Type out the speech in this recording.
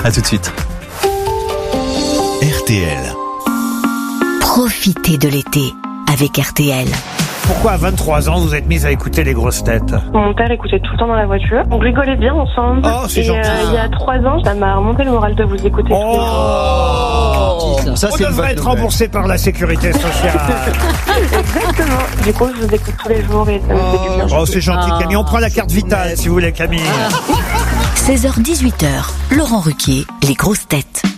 À tout de suite. RTL. Profitez de l'été avec RTL. Pourquoi à 23 ans vous êtes mise à écouter les grosses têtes? Mon père écoutait tout le temps dans la voiture. On rigolait bien ensemble. Oh, c'est gentil. Il y a 3 ans, ça m'a remonté le moral de vous écouter tous les jours. Ça, On c'est une devrait bonne être nouvelle. remboursé par la sécurité sociale. Exactement. Du coup, je vous écoute tous les jours et ça me fait du bien. Oh, c'est gentil, Camille. On prend la carte vitale, si vous voulez, Camille. 16h-18h, Laurent Ruquier, les grosses têtes.